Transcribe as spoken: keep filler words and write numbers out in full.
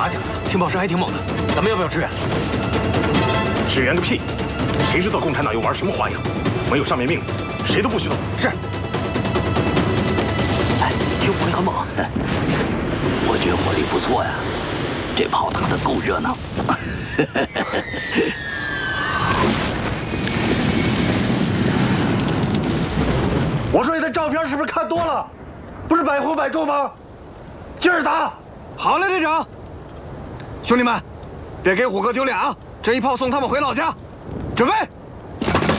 起来了，听报声还挺猛的，咱们要不要支援？ 支援个屁！谁知道共产党又玩什么花样？没有上面命令，谁都不许动。 是。 哎，听火力很猛，我觉得火力不错呀，这炮打得够热闹。 我说你的照片是不是看多了？不是百呼百中吗？劲儿打！ 好嘞，队长。兄弟们，别给虎哥丢脸啊！这一炮送他们回老家，准备。